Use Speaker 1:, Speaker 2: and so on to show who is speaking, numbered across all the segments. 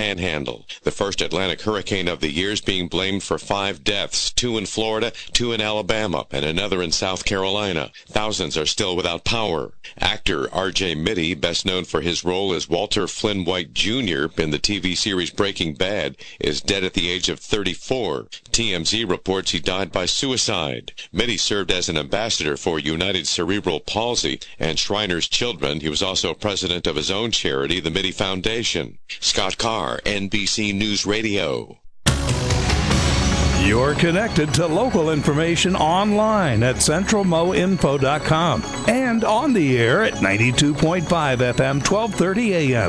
Speaker 1: Panhandle. The first Atlantic hurricane of the year is being blamed for 5 deaths, 2 in Florida, 2 in Alabama, and another in South Carolina. Thousands are still without power. Actor R.J. Mitty, best known for his role as Walter Flynn White Jr. in the TV series Breaking Bad, is dead at the age of 34. TMZ reports he died by suicide. Mitty served as an ambassador for United Cerebral Palsy and Shriners Children. He was also president of his own charity, the Mitty Foundation. Scott Carr, NBC News Radio.
Speaker 2: You're connected to local information online at centralmoinfo.com and on the air at 92.5 FM, 1230 AM,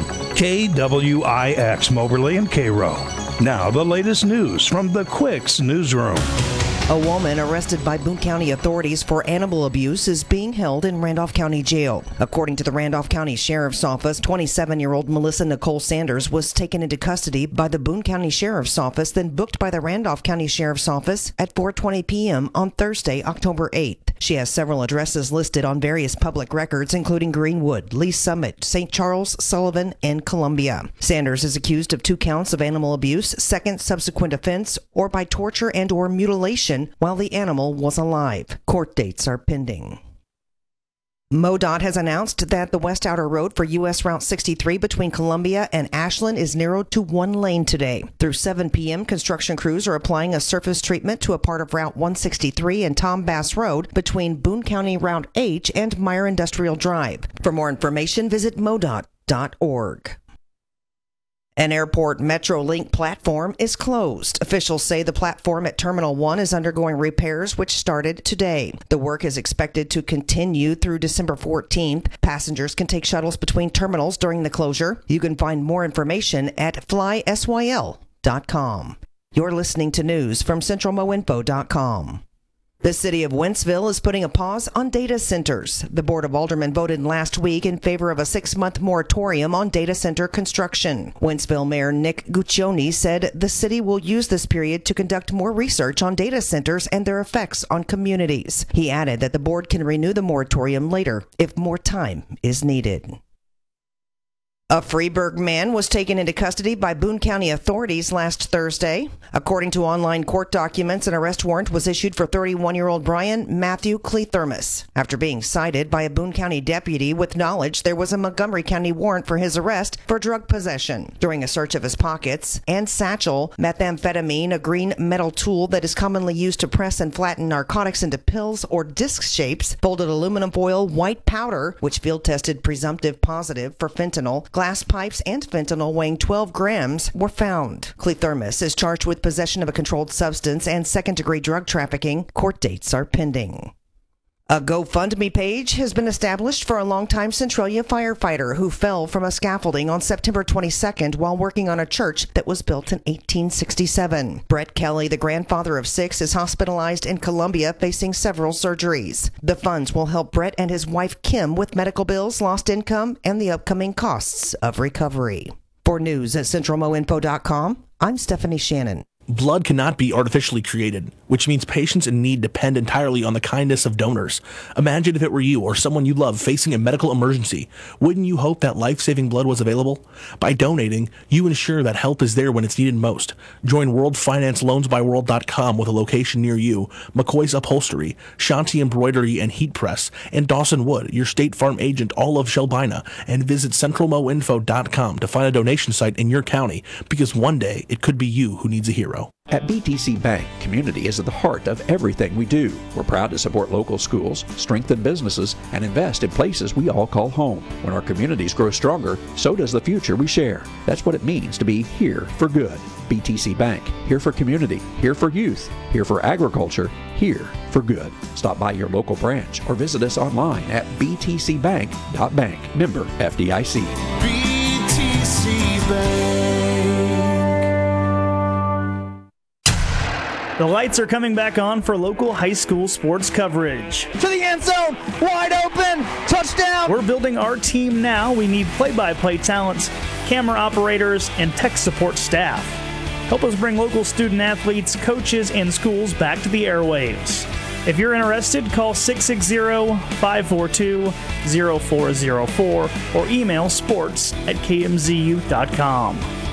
Speaker 2: KWIX, Moberly and Cairo. Now the latest news from the Quicks Newsroom.
Speaker 3: A woman arrested by Boone County authorities for animal abuse is being held in Randolph County Jail. According to the Randolph County Sheriff's Office, 27-year-old Melissa Nicole Sanders was taken into custody by the Boone County Sheriff's Office, then booked by the Randolph County Sheriff's Office at 4:20 p.m. on Thursday, October 8th. She has several addresses listed on various public records, including Greenwood, Lee Summit, St. Charles, Sullivan, and Columbia. Sanders is accused of 2 counts of animal abuse, second subsequent offense, or by torture and or mutilation while the animal was alive. Court dates are pending. MoDOT has announced that the West Outer Road for U.S. Route 63 between Columbia and Ashland is narrowed to 1 lane today. Through 7 p.m., construction crews are applying a surface treatment to a part of Route 163 and Tom Bass Road between Boone County Route H and Meyer Industrial Drive. For more information, visit modot.org. An airport Metrolink platform is closed. Officials say the platform at Terminal 1 is undergoing repairs, which started today. The work is expected to continue through December 14th. Passengers can take shuttles between terminals during the closure. You can find more information at flysyl.com. You're listening to news from centralmoinfo.com. The city of Wentzville is putting a pause on data centers. The Board of Aldermen voted last week in favor of a 6-month moratorium on data center construction. Wentzville Mayor Nick Guccione said the city will use this period to conduct more research on data centers and their effects on communities. He added that the board can renew the moratorium later if more time is needed. A Freeburg man was taken into custody by Boone County authorities last Thursday. According to online court documents, an arrest warrant was issued for 31-year-old Brian Matthew Clethermus after being cited by a Boone County deputy with knowledge there was a Montgomery County warrant for his arrest for drug possession. During a search of his pockets and satchel, methamphetamine, a green metal tool that is commonly used to press and flatten narcotics into pills or disc shapes, folded aluminum foil, white powder, which field tested presumptive positive for fentanyl, glass pipes, and fentanyl weighing 12 grams were found. Clethermus is charged with possession of a controlled substance and second-degree drug trafficking. Court dates are pending. A GoFundMe page has been established for a longtime Centralia firefighter who fell from a scaffolding on September 22nd while working on a church that was built in 1867. Brett Kelly, the grandfather of 6, is hospitalized in Columbia facing several surgeries. The funds will help Brett and his wife Kim with medical bills, lost income, and the upcoming costs of recovery. For news at centralmoinfo.com, I'm Stephanie Shannon.
Speaker 4: Blood cannot be artificially created, which means patients in need depend entirely on the kindness of donors. Imagine if it were you or someone you love facing a medical emergency. Wouldn't you hope that life-saving blood was available? By donating, you ensure that help is there when it's needed most. Join World Finance LoansByWorld.com with a location near you, McCoy's Upholstery, Shanti Embroidery and Heat Press, and Dawson Wood, your State Farm agent all of Shelbina, and visit CentralMoInfo.com to find a donation site in your county, because one day it could be you who needs a hero.
Speaker 5: At BTC Bank, community is at the heart of everything we do. We're proud to support local schools, strengthen businesses, and invest in places we all call home. When our communities grow stronger, so does the future we share. That's what it means to be here for good. BTC Bank, here for community, here for youth, here for agriculture, here for good. Stop by your local branch or visit us online at btcbank.bank. Member FDIC.
Speaker 6: BTC Bank.
Speaker 7: The lights are coming back on for local high school sports coverage.
Speaker 8: To the end zone, wide open, touchdown!
Speaker 7: We're building our team now. We need play-by-play talents, camera operators, and tech support staff. Help us bring local student athletes, coaches, and schools back to the airwaves. If you're interested, call 660-542-0404 or email sports@kmzu.com.